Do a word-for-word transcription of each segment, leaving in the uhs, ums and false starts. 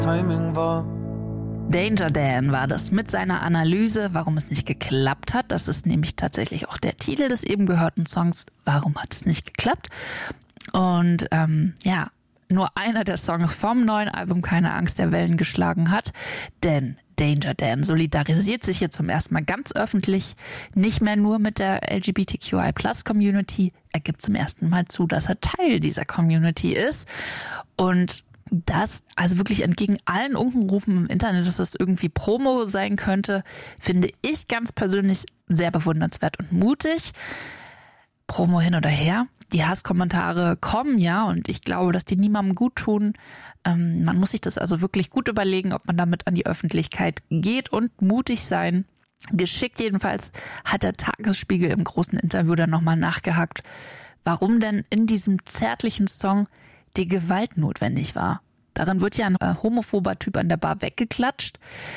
Timing war. Danger Dan war das mit seiner Analyse, warum es nicht geklappt hat. Das ist nämlich tatsächlich auch der Titel des eben gehörten Songs. Warum hat es nicht geklappt? Und ähm, ja, nur einer der Songs vom neuen Album Keine Angst der Wellen geschlagen hat. Denn Danger Dan solidarisiert sich hier zum ersten Mal ganz öffentlich, nicht mehr nur mit der L G B T Q I Plus Community. Er gibt zum ersten Mal zu, dass er Teil dieser Community ist. Und das, also wirklich entgegen allen Unkenrufen im Internet, dass das irgendwie Promo sein könnte, finde ich ganz persönlich sehr bewundernswert und mutig. Promo hin oder her. Die Hasskommentare kommen ja und ich glaube, dass die niemandem gut tun. Ähm, man muss sich das also wirklich gut überlegen, ob man damit an die Öffentlichkeit geht und mutig sein. Geschickt jedenfalls hat der Tagesspiegel im großen Interview dann nochmal nachgehakt, warum denn in diesem zärtlichen Song die Gewalt notwendig war. Darin wird ja ein äh, homophober Typ an der Bar weggeklatscht.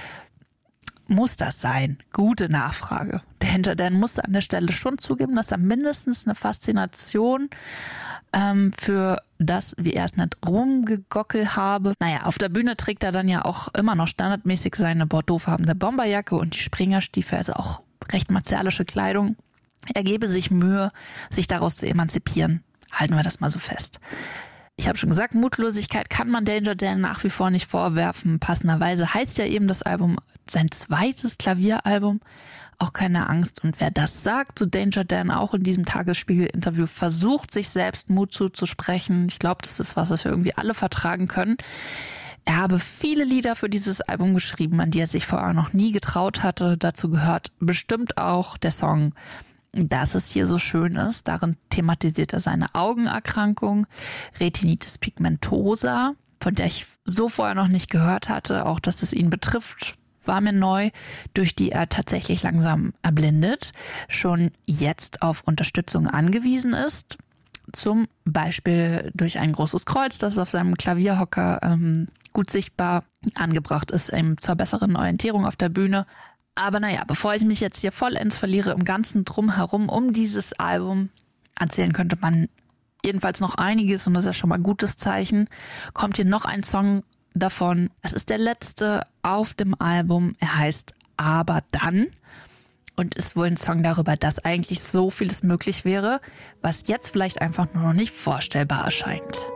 Muss das sein? Gute Nachfrage. Danger Dan musste an der Stelle schon zugeben, dass er mindestens eine Faszination ähm, für das, wie er es nennt, rumgegockel habe. Naja, auf der Bühne trägt er dann ja auch immer noch standardmäßig seine bordeauxfarbene Bomberjacke und die Springerstiefel, also auch recht martialische Kleidung. Er gebe sich Mühe, sich daraus zu emanzipieren. Halten wir das mal so fest. Ich habe schon gesagt, Mutlosigkeit kann man Danger Dan nach wie vor nicht vorwerfen. Passenderweise heißt ja eben das Album sein zweites Klavieralbum. Auch keine Angst. Und wer das sagt, zu Danger Dan auch in diesem Tagesspiegel-Interview versucht, sich selbst Mut zuzusprechen. Ich glaube, das ist was, was wir irgendwie alle vertragen können. Er habe viele Lieder für dieses Album geschrieben, an die er sich vorher noch nie getraut hatte. Dazu gehört bestimmt auch der Song Dass es hier so schön ist. Darin thematisiert er seine Augenerkrankung, Retinitis pigmentosa, von der ich so vorher noch nicht gehört hatte. Auch, dass es ihn betrifft, war mir neu, durch die er tatsächlich langsam erblindet, schon jetzt auf Unterstützung angewiesen ist. Zum Beispiel durch ein großes Kreuz, das auf seinem Klavierhocker ähm, gut sichtbar angebracht ist, eben zur besseren Orientierung auf der Bühne. Aber naja, bevor ich mich jetzt hier vollends verliere im ganzen Drumherum um dieses Album, erzählen könnte man jedenfalls noch einiges und das ist ja schon mal ein gutes Zeichen, kommt hier noch ein Song davon. Es ist der letzte auf dem Album. Er heißt Aber dann und ist wohl ein Song darüber, dass eigentlich so vieles möglich wäre, was jetzt vielleicht einfach nur noch nicht vorstellbar erscheint.